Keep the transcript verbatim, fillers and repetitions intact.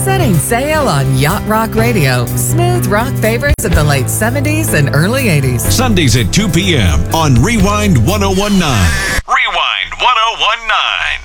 Setting sail on Yacht Rock Radio. Smooth rock favorites of the late seventies and early eighties. Sundays at two p.m. on Rewind one oh one nine. Rewind one oh one nine.